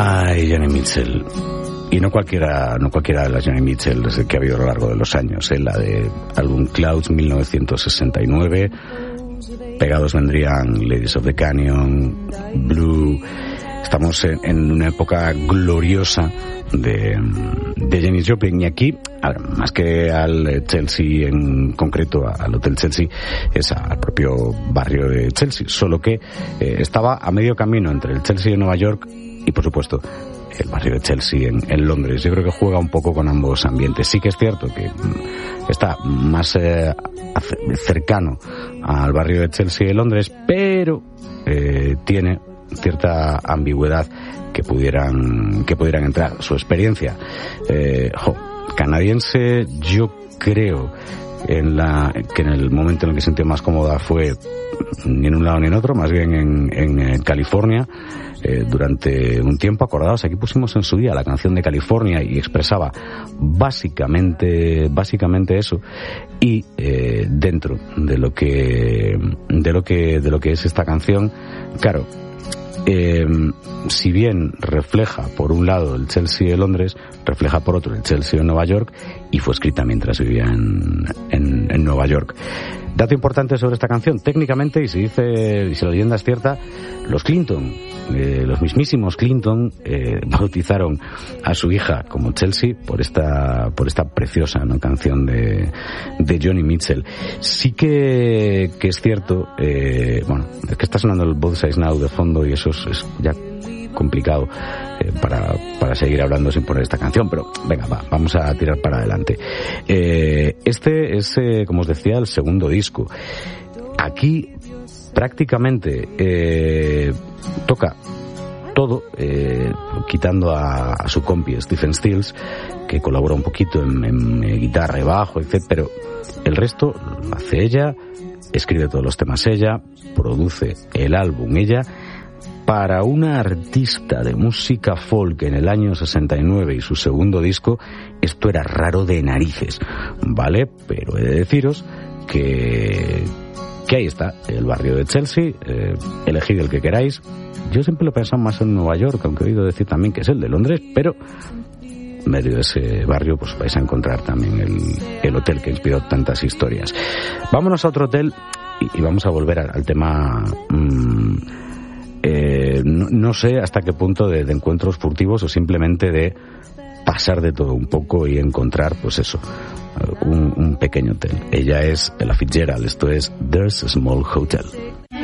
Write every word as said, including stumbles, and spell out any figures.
Ay, Joni Mitchell. Y no cualquiera, no cualquiera de las Joni Mitchell que ha habido a lo largo de los años, ¿eh? La de álbum Clouds mil novecientos sesenta y nueve, pegados vendrían Ladies of the Canyon, Blue. Estamos en, en una época gloriosa de, de Janis Joplin, y aquí, más que al Chelsea en concreto, al Hotel Chelsea, es al propio barrio de Chelsea, solo que eh, estaba a medio camino entre el Chelsea de Nueva York y, por supuesto, el barrio de Chelsea en, en Londres. Yo creo que juega un poco con ambos ambientes. Sí que es cierto que está más eh, cercano al barrio de Chelsea de Londres, pero eh, tiene cierta ambigüedad que pudieran que pudieran entrar. Su experiencia eh, jo, canadiense, yo creo en la que en el momento en el que se sintió más cómoda fue ni en un lado ni en otro, más bien en, en, en California. Eh, durante un tiempo, acordados, aquí pusimos en su día la canción de California y expresaba básicamente básicamente eso. Y eh, dentro de lo que de lo que de lo que es esta canción, claro, eh, si bien refleja por un lado el Chelsea de Londres, refleja por otro el Chelsea de Nueva York, y fue escrita mientras vivía en, en, en Nueva York. Dato importante sobre esta canción: técnicamente, y se dice, y si la leyenda es cierta, los Clinton, eh, los mismísimos Clinton, eh, bautizaron a su hija como Chelsea por esta, por esta preciosa, ¿no?, canción de, de Joni Mitchell. Sí que, que es cierto, eh, bueno, es que está sonando el Both Sides Now de fondo y eso es, es ya complicado eh, para, para seguir hablando sin poner esta canción, pero venga, va, vamos a tirar para adelante. Eh, este es, eh, como os decía, el segundo disco. Aquí prácticamente eh, toca todo, eh, quitando a, a su compi Stephen Stills, que colabora un poquito en, en, en guitarra y bajo, etcétera, pero el resto lo hace ella, escribe todos los temas ella, produce el álbum ella. Para una artista de música folk en el año sesenta y nueve y su segundo disco, esto era raro de narices, ¿vale? Pero he de deciros que, que ahí está, el barrio de Chelsea, eh, elegid el que queráis. Yo siempre lo he pensado más en Nueva York, aunque he oído decir también que es el de Londres, pero en medio de ese barrio pues vais a encontrar también el, el hotel que inspiró tantas historias. Vámonos a otro hotel y, y vamos a volver al, al tema... Mmm, Eh, no, no sé hasta qué punto de, de encuentros furtivos o simplemente de pasar de todo un poco y encontrar, pues eso, un, un pequeño hotel. Ella es Ella Fitzgerald, esto es There's a Small Hotel.